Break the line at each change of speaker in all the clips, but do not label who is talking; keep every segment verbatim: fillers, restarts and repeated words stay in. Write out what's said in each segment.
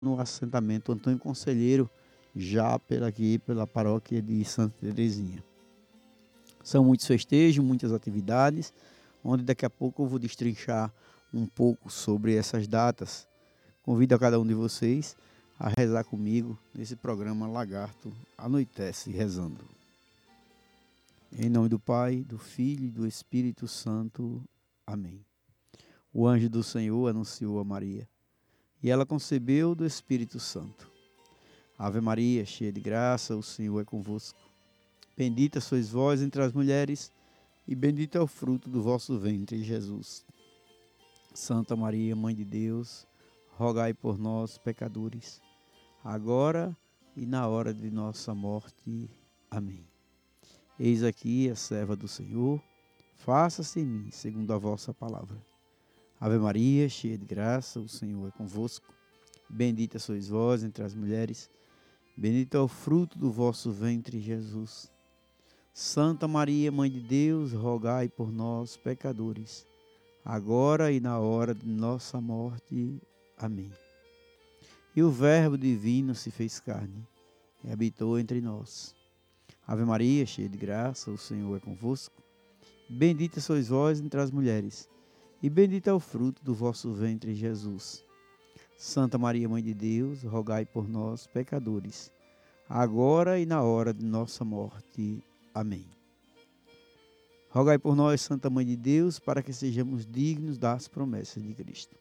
no assentamento Antônio Conselheiro, já pela aqui pela paróquia de Santa Terezinha. São muitos festejos, muitas atividades, onde daqui a pouco eu vou destrinchar um pouco sobre essas datas. Convido a cada um de vocês a rezar comigo nesse programa Lagarto Anoitece Rezando. Em nome do Pai, do Filho e do Espírito Santo. Amém. O anjo do Senhor anunciou a Maria, e ela concebeu do Espírito Santo. Ave Maria, cheia de graça, o Senhor é convosco. Bendita sois vós entre as mulheres, e bendito é o fruto do vosso ventre, Jesus. Santa Maria, Mãe de Deus, rogai por nós, pecadores, agora e na hora de nossa morte. Amém. Eis aqui a serva do Senhor, faça-se em mim segundo a vossa palavra. Ave Maria, cheia de graça, o Senhor é convosco. Bendita sois vós entre as mulheres, bendito é o fruto do vosso ventre, Jesus. Santa Maria, Mãe de Deus, rogai por nós, pecadores, agora e na hora de nossa morte. Amém. E o Verbo divino se fez carne e habitou entre nós. Ave Maria, cheia de graça, o Senhor é convosco. Bendita sois vós entre as mulheres, e bendito é o fruto do vosso ventre, Jesus. Santa Maria, Mãe de Deus, rogai por nós, pecadores, agora e na hora de nossa morte. Amém. Rogai por nós, Santa Mãe de Deus, para que sejamos dignos das promessas de Cristo.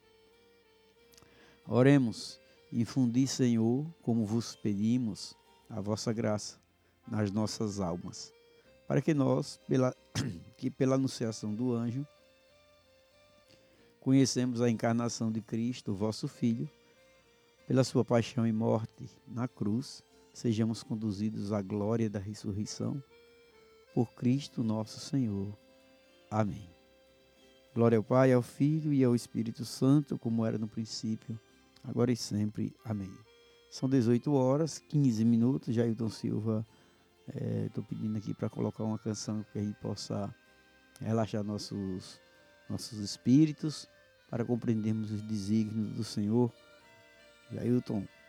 Oremos. Infundi, Senhor, como vos pedimos, a vossa graça nas nossas almas, para que nós, pela, que pela anunciação do anjo, conhecemos a encarnação de Cristo, vosso Filho, pela sua paixão e morte na cruz, sejamos conduzidos à glória da ressurreição, por Cristo nosso Senhor. Amém. Glória ao Pai, ao Filho e ao Espírito Santo, como era no princípio, agora e sempre. Amém. São dezoito horas, quinze minutos. Jailton Silva, estou é, pedindo aqui para colocar uma canção que a gente possa relaxar nossos, nossos espíritos, para compreendermos os desígnios do Senhor. Jailton,